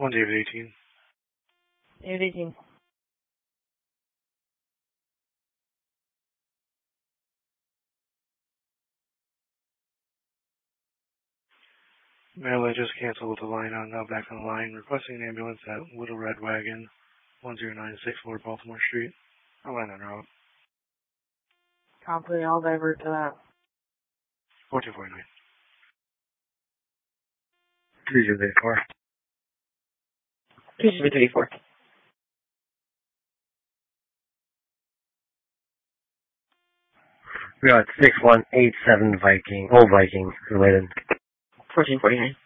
1 David 18. David 18. Mail I just canceled the line on, now back on the line, requesting an ambulance at Little Red Wagon, 10964 Baltimore Street. I'll line on route. Copy, I'll divert to that. 4249. 3084. 3034. We got 6187 Viking, Old Viking related. 1449.